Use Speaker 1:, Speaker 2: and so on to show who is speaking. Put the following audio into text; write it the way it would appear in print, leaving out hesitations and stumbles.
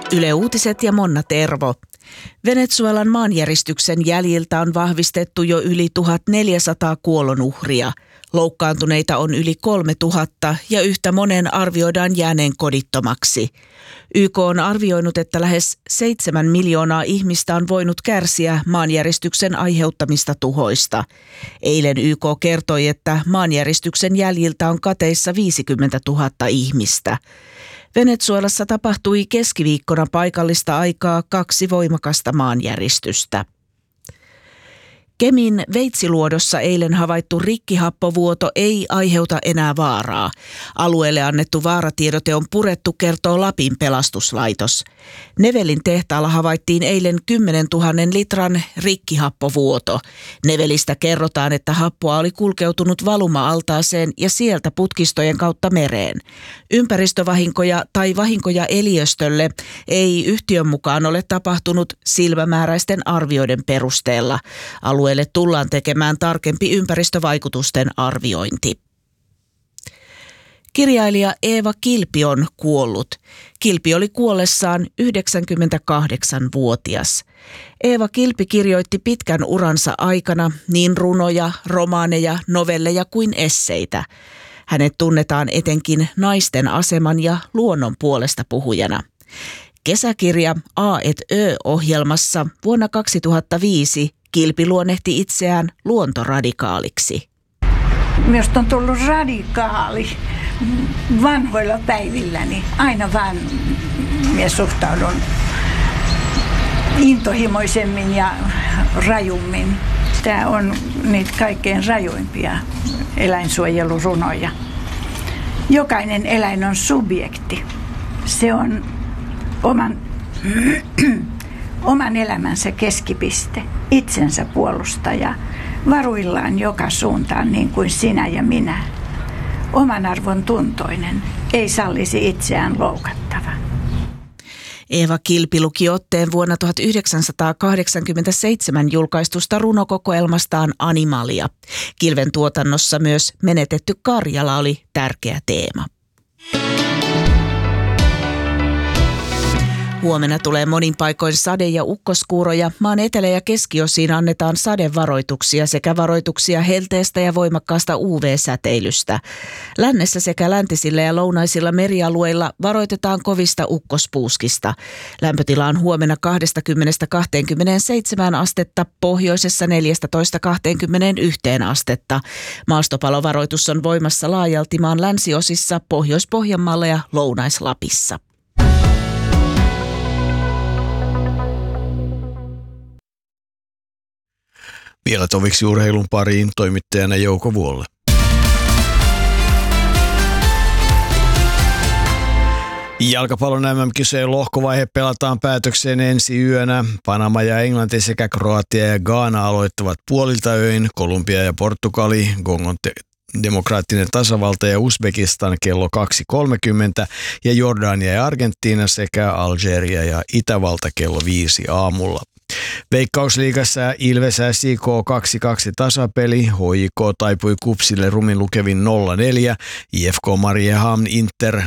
Speaker 1: Yle Uutiset ja Monna Tervo. Venezuelan maanjäristyksen jäljiltä on vahvistettu jo yli 1400 kuolonuhria. Loukkaantuneita on yli 3000 ja yhtä monen arvioidaan jääneen kodittomaksi. YK on arvioinut, että lähes 7 miljoonaa ihmistä on voinut kärsiä maanjäristyksen aiheuttamista tuhoista. Eilen YK kertoi, että maanjäristyksen jäljiltä on kateissa 50 000 ihmistä. Venezuelassa tapahtui keskiviikkona paikallista aikaa 2 voimakasta maanjäristystä. Kemin Veitsiluodossa eilen havaittu rikkihappovuoto ei aiheuta enää vaaraa. Alueelle annettu vaaratiedote on purettu, kertoo Lapin pelastuslaitos. Nevelin tehtaalla havaittiin eilen 10 000 litran rikkihappovuoto. Nevelistä kerrotaan, että happoa oli kulkeutunut valuma-altaaseen ja sieltä putkistojen kautta mereen. Ympäristövahinkoja tai vahinkoja eliöstölle ei yhtiön mukaan ole tapahtunut silmämääräisten arvioiden perusteella. Alueelle tullaan tekemään tarkempi ympäristövaikutusten arviointi. Kirjailija Eeva Kilpi on kuollut. Kilpi oli kuollessaan 98-vuotias. Eeva Kilpi kirjoitti pitkän uransa aikana niin runoja, romaaneja, novelleja kuin esseitä. Hänet tunnetaan etenkin naisten aseman ja luonnon puolesta puhujana. Kesäkirja A et Ö-ohjelmassa vuonna 2005 Kilpi luonnehti itseään luontoradikaaliksi.
Speaker 2: Minusta on tullut radikaali vanhoilla päivilläni. Aina vaan minä suhtaudun intohimoisemmin ja rajummin. Tämä on niitä kaikkein rajuimpia eläinsuojelurunoja. Jokainen eläin on subjekti. Se on oman elämänsä keskipiste, itsensä puolustaja, varuillaan joka suuntaan niin kuin sinä ja minä. Oman arvon tuntoinen, ei sallisi itseään loukattava.
Speaker 1: Eeva Kilpi luki otteen vuonna 1987 julkaistusta runokokoelmastaan Animalia. Kilven tuotannossa myös Menetetty Karjala oli tärkeä teema. Huomenna tulee monin paikoin sade- ja ukkoskuuroja. Maan etelä- ja keskiosiin annetaan sadevaroituksia sekä varoituksia helteestä ja voimakkaasta UV-säteilystä. Lännessä sekä läntisillä ja lounaisilla merialueilla varoitetaan kovista ukkospuuskista. Lämpötila on huomenna 20–27 astetta, pohjoisessa 14–21 astetta. Maastopalovaroitus on voimassa laajalti maan länsiosissa, Pohjois-Pohjanmaalla ja Lounais-Lapissa.
Speaker 3: Vielä toviksi urheilun pariin toimittajana Jouko Vuolle. Jalkapallon MM-kisojen lohkovaihe pelataan päätökseen ensi yönä. Panama ja Englanti sekä Kroatia ja Ghana aloittavat puolilta öin. Kolumbia ja Portugali, Kongon demokraattinen tasavalta ja Uzbekistan kello 2.30 ja Jordania ja Argentiina sekä Algeria ja Itävalta kello 5 aamulla. Veikkausliigassa Ilves SIK 2-2 tasapeli, HJK taipui KuPsille rumin lukevin 0-4, IFK Mariehamn Inter